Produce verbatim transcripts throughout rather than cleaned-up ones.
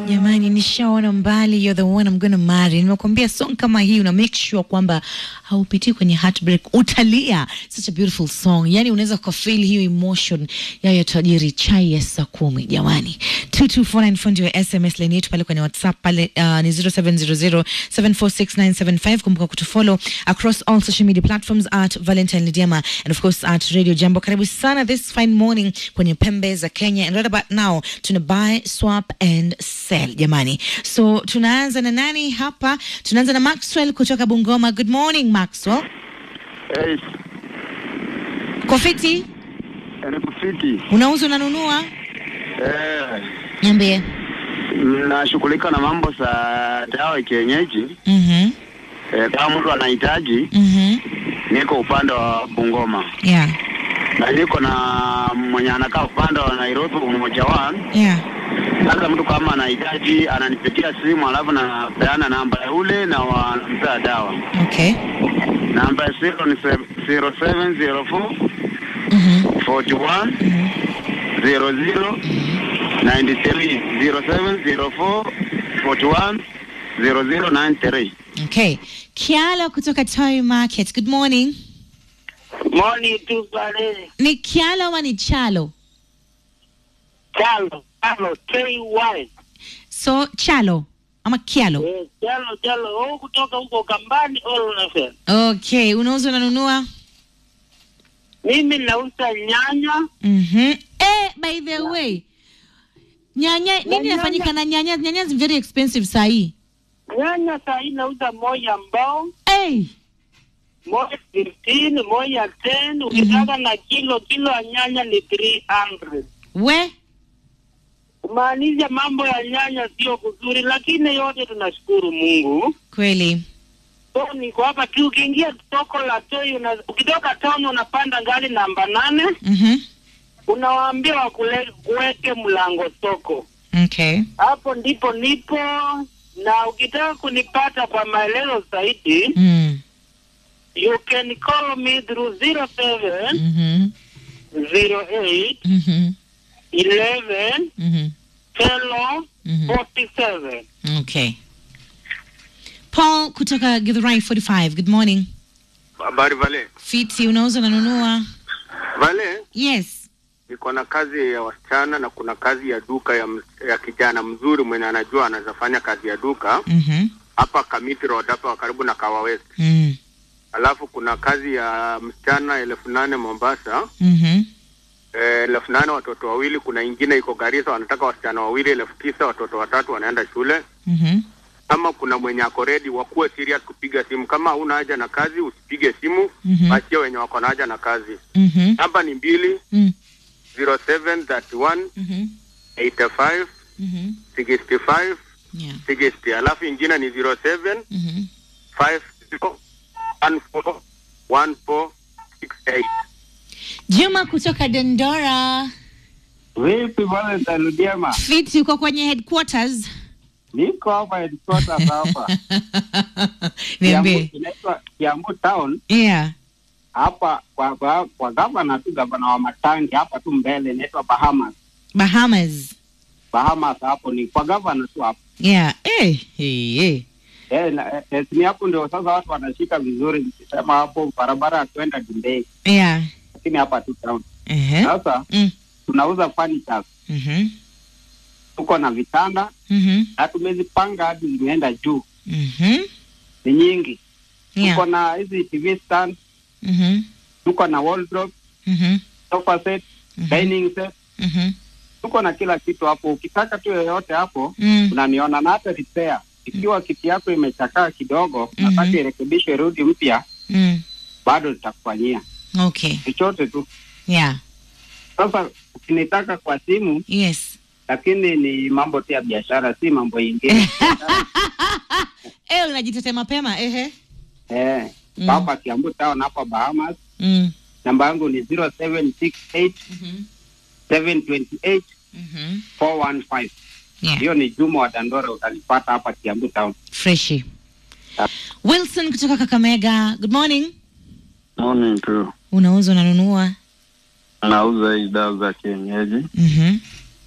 Jamani, nishaona mbali, you're the one I'm gonna marry. Nimekwambia song kama hii una make sure kwamba haupitii kwenye heartbreak, utalia. Such a beautiful song. Yani unaweza kufeel hiyo emotion ya ya tajiri chai ya saa kumi. Jamani, two two four nine fundi wa S M S line yetu pale kwenye WhatsApp pale uh, ni zero seven zero zero seven four six nine seven five. Kumbuka kutufollow across all social media platforms at Valentine Lidiama and of course at Radio Jambo. Karibu sana this fine morning kwenye pembe za Kenya, and right about now tuna buy, swap and sell. Jamani, so tunaanza na nani hapa? Tunaanza na Maxwell kutoka Bungoma. Good morning Maxwell. Hey. Kofiti? Ni kofiti. Unauza unanunua? Eh. Niambie. Nashughulika na mambo za dawa kienyeji. Mhm. Eh, kama mtu anahitaji, Mhm. niko upande wa Bungoma. Yeah. Na niko na mwenye anakaa upande wa Nairobi mmoja wao. Yeah. Sasa mtu kama anahitaji ananipigia simu alafu na peana namba ya ule na wanampa dawa. Okay. Namba ya simu ni zero seven zero four Mhm. forty one zero zero nine three zero seven zero four forty one zero zero nine three. Okay. Kialo kutoka Toy Market. Good morning. Morning to Vale. Ni Kialo ama ni Chalo? Chalo, Chalo, K Y. So Chalo ama Kialo? Eh, Chalo, Chalo. Oh, kutoka huko Kambani all FM. Okay, unauza unanunua? Mimi nauza nyanya. Mhm. Eh, by the way, nyanya nini Nyanya- inafanyika na nyanya? Nyanya is very expensive saa hii. Nyanya saa hii nauza moja mbao, Hey. moja fifteen, moja ten. Ukitaka na kilo, kilo ya nyanya ni three hundred. We? Kumaanisha mambo ya nyanya sio kuzuri, lakini yote tunashukuru Mungu. Kweli. So niko hapa tu, ukiingia soko la Toi, una, ukitoka town unapanda gari namba nane, Mhm. unawaambia wakule kuweke mlango soko. Okay. Hapo ndipo nipo, na ukitaka kunipata kwa maelezo zaidi, Mm. you can call me through zero seven Mhm. zero eight Mhm. eleven Mhm. ten forty seven. Okay. Paul kutoka Githurai forty-five. Good morning. Habari Vale. Fiti, unauza unanunua? Vale, Yes. niko na kazi ya wasichana na kuna kazi ya duka ya, ya kijana mzuri mwenye anajua anaweza fanya kazi ya duka. Mhm. Hapa Kamiti Road hapa karibu na Kawa West. Mm. Alafu kuna kazi ya msichana elfu nane Mombasa. Mhm. Eh, elfu nane watoto wawili. Kuna ingine iko Garissa wanataka wasichana wawili elfu tisa watoto watatu wanaenda shule. Mhm. Kama kuna mwenye ako ready wakuwe serious kupiga simu. Kama huna haja na kazi usipige simu. Mhm. Achia wenye wako na haja na kazi. Mhm. Namba ni mbili Mm. zero seven thirty one Mhm. eighty five Mhm. sixty five Yeah. sixty. Alafu ingine ni zero seven Mhm. five zero one four one four six eight. Juma kutoka Dendora. Vipi Valentine Lidiama? Fiti, uko kwenye headquarters? Niko hapa headquarters hapa. Niambie. Kiambu- Inaitwa Kiambu Town. Yeah. Hapa kwa kwa, kwa gavana tu, gavana wa Matangi hapa tu mbele inaitwa Bahamas. Bahamas. Bahamas hapo ni kwa gavana tu hapo. Yeah. Eh, hey, hey. Eh, na- eh, ni hapo ndio sasa watu wanashika vizuri, nikisema hapo barabara ya kwenda Dundee. Yeah. Lakini hapa tu town. Eh. Sasa Mm. tunauza furniture. Mhm. Tuko na vitanda Mhm. na tumezipanga hadi zimeenda juu. Mhm. Ni nyingi. Yeah. Tuko na hizi T V stand, Mhm. tuko na wardrobe, Mhm. sofa set, Mhm. dining set. Mhm. Tuko na kila kitu hapo. Ukitaka tu yoyote hapo Mm. unaniona, na hata repair. Ikiwa kiti yako imechakaa kidogo, Mhm. nataka irekebishwe irudi mpya, Mm. bado tutakufanyia Okay. chochote tu. Yeah. Sasa ukinitaka kwa simu, Yes. lakini ni mambo tu ya biashara, si mambo ingine. Eh, unajitetea mapema ehe. Eh, Mm. hapa Kiambu Town hapa Bahamas. Mm. Namba yangu ni zero seven six eight Mhm. seven two eight Mhm. four one five. Yeah. Hiyo ni Juma wa Dandora, utanipata hapa Kiambu Town. Freshi. Yeah. Wilson kutoka Kakamega. Good morning. Morning tu. Unauza unanunua? Nauza hii dawa za kienyeji. Mhm.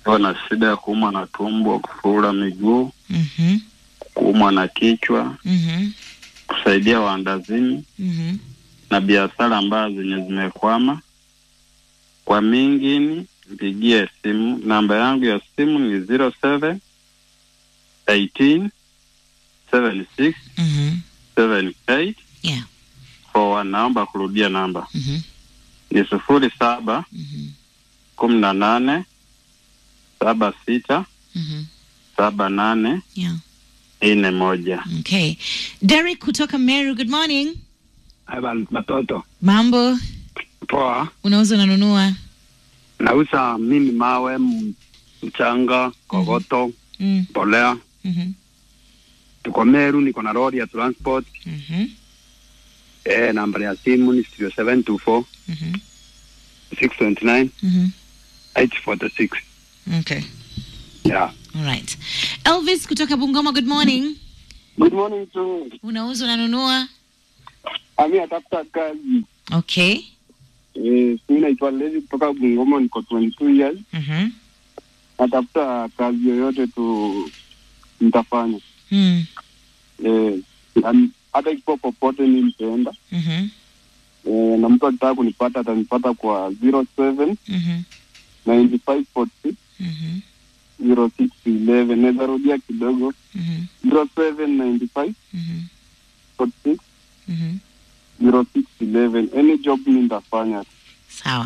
Nikiwa na shida ya kuumwa na tumbo, kufura miguu, Mhm. kuumwa na kichwa, Mhm. kusaidia waandazini Mhm. na biashara ambazo zenye zimekwama. Kwa mingine mpigie simu. Namba yangu ya simu ni zero seven eighteen seventy six Mhm. seventy eight Yeah. four one. Naomba kurudia namba. Mhm. Ni sufuri saba Mhm. kumi na nane saba sita Mhm. saba nane Yeah. nne moja. Okay. Derek kutoka Meru, good morning. Haba matoto. Mambo, Poa. unauza unanunua? Nauza mimi mawe, m- mchanga, kogoto, Mm. mbolea. Mhm. Tuko Meru, niko na lori ya transport. Mhm. Eh, namba ya simu ni zero seven two four Mhm. six two nine Mhm. eight four six. Okay. Yeah. All right. Elvis kutoka Bungoma, good morning. Good morning to Unauza unanunua? Ami atafuta kazi. Okay. Eh, mimi naitwa Levi kutoka Bungoma, niko twenty-two years. Mhm. Natafuta kazi yoyote tu nitafanya. Mm. Eh, am- hata ikiwa popote ni nitaenda. Mhm. Eh, na mtu akitaka kunipata atanipata kwa zero seven Mhm. nine five four six Mhm. zero six eleven. Naweza rudia kidogo. Mhm. zero seven nine five Mhm. four six Mhm. zero six eleven. Any job mimi nitafanya. Sawa.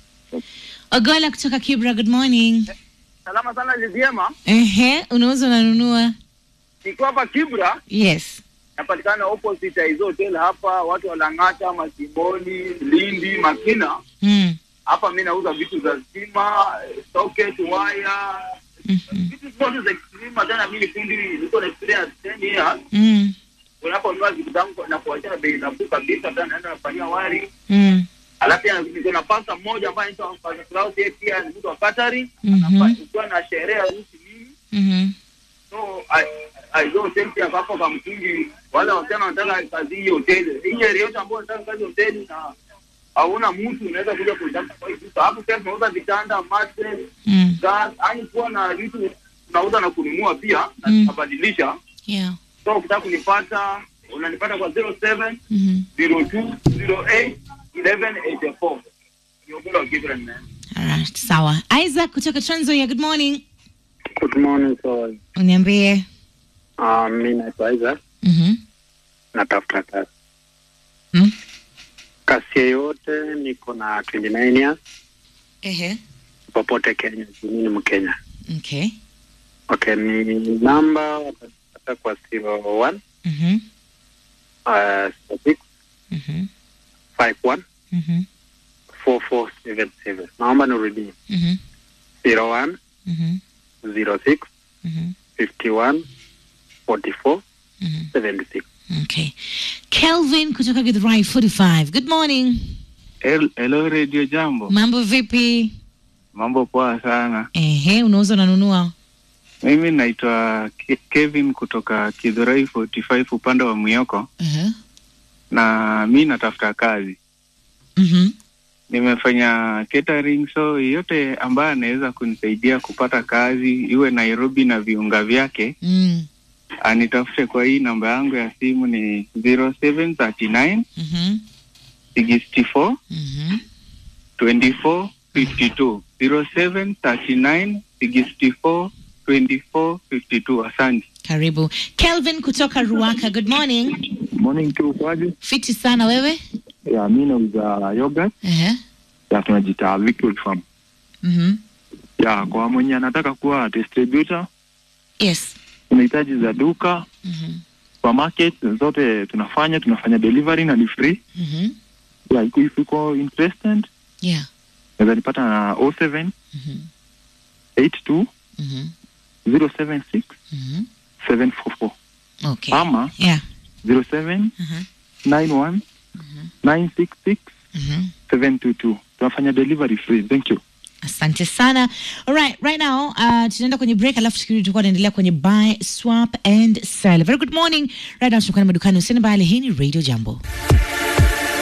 Ogola kutoka Kibra, good morning. Salama sana Liziema. Ehe, unauza unanunua? Niko hapa Kibra. Yes. Napatikana opposite ya hizo hotel hapa, watu wa Lang'ata, Masiboni, Lindi, Makina. Mm. Hapa mimi nauza vitu za stima, eh, socket, wire, Mhm. vitu zote za stima. Tena mimi fundi, niko na experience ten years. Mm. Unaponunua vitu zangu na kuachana bei nafuu kabisa, tena naenda nafanyia wari. Mm. Alafu pia niko na pasta mmoja ambaye anaitwa Pastor Klaus, yeye pia ni mtu wa catering. Mhm. Anafanya na sherehe harusi nini. Mhm. So I I don't think ya hapo kwa msingi wale wasema wanataka kazi hiyo hoteli. Hii area yote ambayo wanataka kazi hoteli na hauna mtu unaweza kuja kutafuta kwa hiyo. Hapo pia tunauza vitanda, mattress, Mm. gas, yani kuwa na vitu tunauza na kununua pia na Mm. kubadilisha. Yeah. So ukitaka kunipata unanipata kwa zero seven Mhm. zero two zero eight eleven eighty four. You're going to give it a man. All right. Sawa. Isaac kutoka Trans Nzoia, good morning. Good morning sir. Uniambie. Ah, mimi naitwa Isaac. Mhm. Natafuta kazi. Mm. Kazi yote niko na twenty-nine years. Ehe. Popote Kenya, mimi ni Mkenya. Okay. Okay, ni namba watapata kwa zero one Mhm. uh six Mhm. five one Mhm. four four seven seven. Naomba nirudie. Mhm. zero one Mhm. zero six Mhm. fifty one forty four Mhm. seventy six. Okay. Kelvin kutoka Githurai forty-five. Good morning. El, hello Radio Jambo. Mambo vipi? Mambo poa sana. Ehe, unauza unanunua? Mimi naitwa Ke- Kevin kutoka Githurai forty-five upande wa Muyoko Ehe. na mi natafuta kazi. Mhm. Nimefanya catering, so yote ambaye anaweza kunisaidia kupata kazi iwe Nairobi na viunga vyake Mm. anitafute kwa hii namba yangu ya simu ni zero seven three nine Mhm. six four Mhm. twenty-four fifty-two zero seven three nine six four twenty-four fifty-two. Asante. Karibu. Kelvin kutoka Ruaka, good morning. Morning tu kwaje? Fiti sana wewe? Ya mimi nauza yogurt. Ehe. Ya tunajiita Victory Farm. Mhm. Ya kwa mwenye anataka kuwa distributor, Yes. unahitaji za duka, Mhm. supermarket zote tunafanya, tunafanya delivery na ni free. Mhm. Ya iko if uko interested, Yeah. unaweza nipata na oh seven Mhm. eight two Mhm. zero seven six Mhm. seven four four. Okay. Ama Yeah. zero seven Mhm. nine one nine six six Mhm. seven two two. Tunafanya delivery free. Thank you. Asante sana. All right, right now uh, tunaenda kwenye break alafu tukirudi tutakuwa tunaendelea kwenye buy, swap and sell. Very good morning. Right now tunakuwa madukani, usiende mbali. Hii ni Radio Jambo.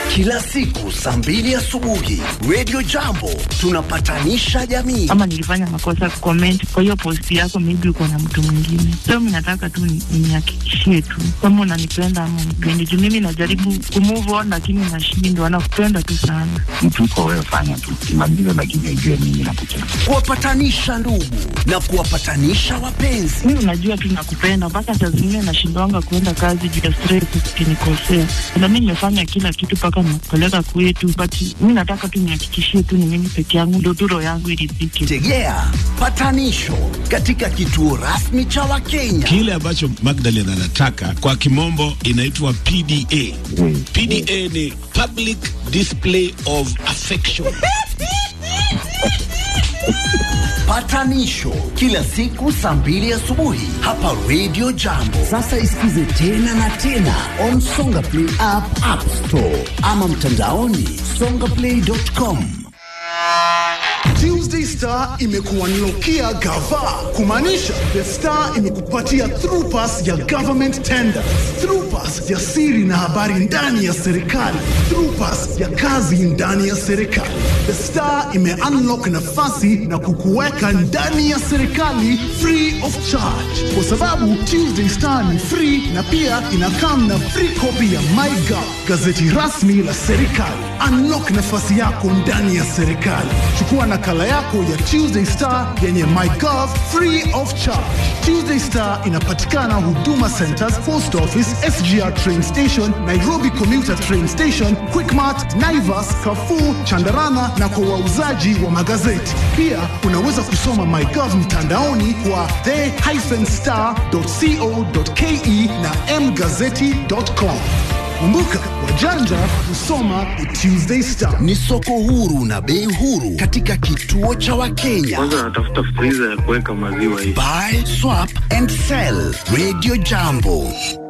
Kila siku saa mbili asubuhi Radio Jambo tunapatanisha jamii. Kama nilifanya makosa comment kwa hiyo post yako, maybe uko na mtu mwingine. Leo mimi nataka tu nihakikishie tu kama unanipenda ama unipendi. Juu mimi najaribu kumove on lakini nashindwa. Nakupenda tu sana. Mtu uko wewe fanya tu kimaliza, lakini ujue mimi nakupenda. Kuwapatanisha ndugu na kuwapatanisha wapenzi. Mimi unajua tu nakupenda, mpaka saa zingine nashindwanga kuenda kazi juu ya stress ukinikosea. Na mimi nimefanya kila kitu mpaka nakupeleka kwetu, but mimi nataka tu nihakikishie tu ni mimi peke yangu ndio duro yangu iridhike. Tegea patanisho katika kituo rasmi cha Wakenya. Kile ambacho Magdalena anataka kwa kimombo inaitwa P D A. Mm. P D A ni public display of affection. Patanisho kila siku saa mbili asubuhi hapa Radio Jambo. Sasa isikize tena na tena on Songa Play app, App Store ama mtandaoni songa play dot com. Tuesday Star imekuwa nilokia gava, kumaanisha The Star imekupatia through pass ya government tender, through pass ya siri na habari ndani ya serikali, through pass ya kazi ndani ya serikali. The Star ime unlock nafasi na kukuweka ndani ya serikali free of charge, kwa sababu Tuesday Star ni free na pia inakam na free copy ya MyGov, gazeti rasmi la serikali. Unlock nafasi yako ndani ya serikali. Chukua nakala yako ya Tuesday Star yenye MyGov free of charge. Tuesday Star inapatikana Huduma Centers, Post Office, S G R Train Station, Nairobi Commuter Train Station, Quickmart, Naivas, Carrefour, Chandarana na kwa wauzaji wa magazeti. Pia unaweza kusoma MyGov mtandaoni kwa the dash star dot co dot ke na m gazeti dot com. Kumbuka, wajanja kusoma Tuesday Star. Ni soko huru na bei huru katika kituo cha Wakenya. Kwanza natafuta freezer ya kuweka maziwa hii. Buy, swap and sell. Radio Jambo.